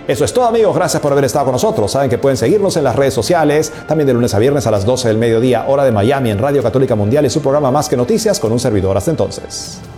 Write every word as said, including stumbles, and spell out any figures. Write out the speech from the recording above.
Eso es todo, amigos. Gracias por haber estado con nosotros. Saben que pueden seguirnos en las redes sociales, también de lunes a viernes a las doce del mediodía, hora de Miami, en Radio Católica Mundial y su programa Más que Noticias con un servidor. Hasta entonces.